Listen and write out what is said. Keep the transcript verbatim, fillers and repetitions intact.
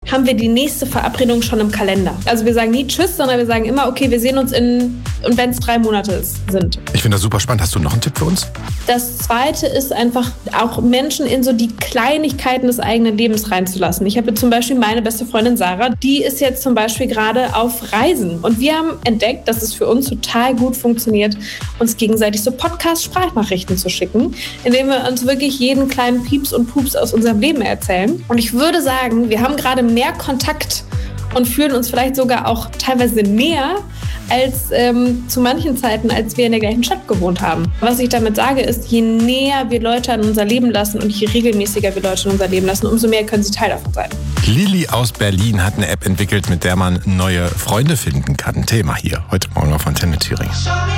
haben wir die nächste Verabredung schon im Kalender. Also wir sagen nie Tschüss, sondern wir sagen immer, okay, wir sehen uns in, und wenn es drei Monate ist, sind. Ich finde das super spannend. Hast du noch einen Tipp für uns? Das Zweite ist einfach auch Menschen in so die Kleinigkeiten des eigenen Lebens reinzulassen. Ich habe zum Beispiel meine beste Freundin Sarah, die ist jetzt zum Beispiel gerade auf Reisen. Und wir haben entdeckt, dass es für uns total gut funktioniert, uns gegenseitig so Podcast-Sprachnachrichten zu schicken, indem wir uns wirklich jeden kleinen Pieps und Pups aus unserem Leben erzählen. Und ich würde sagen, wir haben gerade mehr Kontakt und fühlen uns vielleicht sogar auch teilweise näher als ähm, zu manchen Zeiten, als wir in der gleichen Stadt gewohnt haben. Was ich damit sage, ist, je näher wir Leute in unser Leben lassen und je regelmäßiger wir Leute in unser Leben lassen, umso mehr können sie Teil davon sein. Lilly aus Berlin hat eine App entwickelt, mit der man neue Freunde finden kann. Thema hier heute Morgen auf Antenne Thüringen.